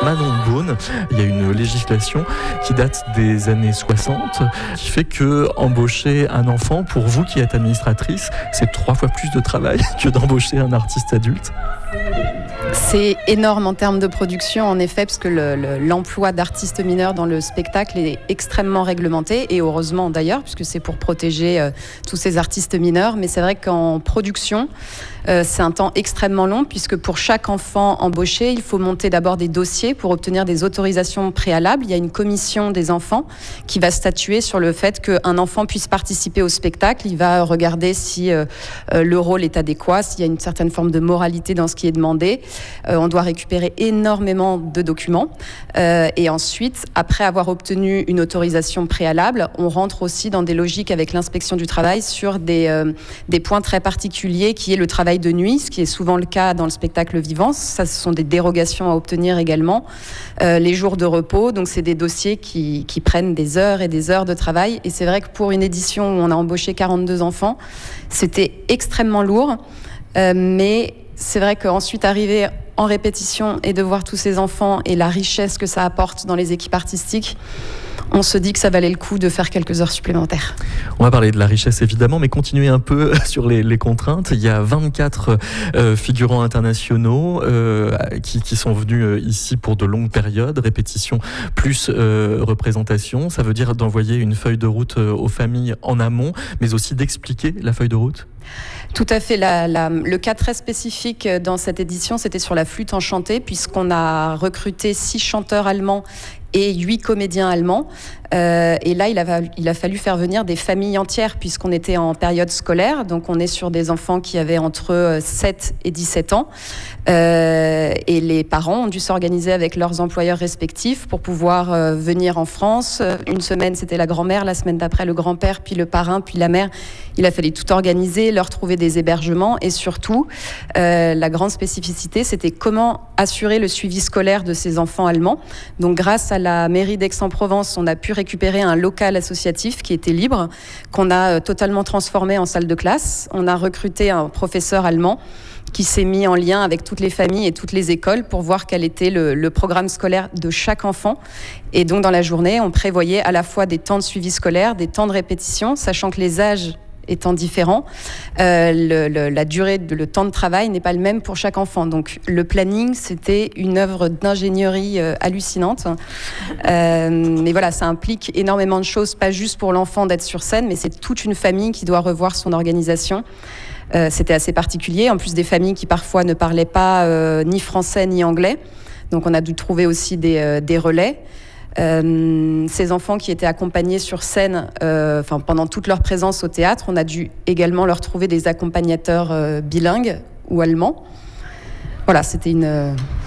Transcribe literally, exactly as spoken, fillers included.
Manon-Beaune, il y a une législation qui date des années soixante, qui fait que embaucher un enfant, pour vous qui êtes administratrice, c'est trois fois plus de travail que d'embaucher un artiste adulte. C'est énorme en termes de production, en effet, parce que le, le, l'emploi d'artistes mineurs dans le spectacle est extrêmement réglementé, et heureusement d'ailleurs, puisque c'est pour protéger euh, tous ces artistes mineurs. Mais c'est vrai qu'en production, euh, c'est un temps extrêmement long, puisque pour chaque enfant embauché, il faut monter d'abord des dossiers pour obtenir des autorisations préalables. Il y a une commission des enfants qui va statuer sur le fait qu'un enfant puisse participer au spectacle. Il va regarder si euh, euh, le rôle est adéquat, s'il y a une certaine forme de moralité dans ce qui est demandé. Euh, on doit récupérer énormément de documents euh, et ensuite, après avoir obtenu une autorisation préalable, on rentre aussi dans des logiques avec l'inspection du travail sur des, euh, des points très particuliers qui est le travail de nuit, ce qui est souvent le cas dans le spectacle vivant. Ça, ce sont des dérogations à obtenir également. Euh, les jours de repos, donc c'est des dossiers qui, qui prennent des heures et des heures de travail. Et c'est vrai que pour une édition où on a embauché quarante-deux enfants, c'était extrêmement lourd, euh, mais c'est vrai qu'ensuite, arriver en répétition et de voir tous ces enfants et la richesse que ça apporte dans les équipes artistiques, on se dit que ça valait le coup de faire quelques heures supplémentaires. On va parler de la richesse évidemment, mais continuer un peu sur les, les contraintes. Il y a vingt-quatre euh, figurants internationaux euh, qui, qui sont venus euh, ici pour de longues périodes, répétition plus euh, représentation. Ça veut dire d'envoyer une feuille de route euh, aux familles en amont, mais aussi d'expliquer la feuille de route. Tout à fait. La, la, le cas très spécifique dans cette édition, c'était sur la flûte enchantée, puisqu'on a recruté six chanteurs allemands et huit comédiens allemands. Euh, et là, il a, il a fallu faire venir des familles entières, puisqu'on était en période scolaire. Donc, on est sur des enfants qui avaient entre sept et dix-sept ans. Euh, et les parents ont dû s'organiser avec leurs employeurs respectifs pour pouvoir euh, venir en France. Une semaine, c'était la grand-mère. La semaine d'après, le grand-père, puis le parrain, puis la mère. Il a fallu tout organiser, leur trouver des hébergements. Et surtout, euh, la grande spécificité, c'était comment assurer le suivi scolaire de ces enfants allemands. Donc, grâce à la mairie d'Aix-en-Provence, on a pu récupérer un local associatif qui était libre, qu'on a totalement transformé en salle de classe. On a recruté un professeur allemand qui s'est mis en lien avec toutes les familles et toutes les écoles pour voir quel était le, le programme scolaire de chaque enfant. Et donc, dans la journée, on prévoyait à la fois des temps de suivi scolaire, des temps de répétition, sachant que les âges étant différents, euh, le, le, la durée, de, le temps de travail n'est pas le même pour chaque enfant. Donc le planning, c'était une œuvre d'ingénierie euh, hallucinante. Euh, mais voilà, ça implique énormément de choses, pas juste pour l'enfant d'être sur scène, mais c'est toute une famille qui doit revoir son organisation. Euh, c'était assez particulier, en plus des familles qui parfois ne parlaient pas euh, ni français ni anglais. Donc on a dû trouver aussi des, euh, des relais. Euh, ces enfants qui étaient accompagnés sur scène euh, enfin, pendant toute leur présence au théâtre, on a dû également leur trouver des accompagnateurs euh, bilingues ou allemands. Voilà, c'était une,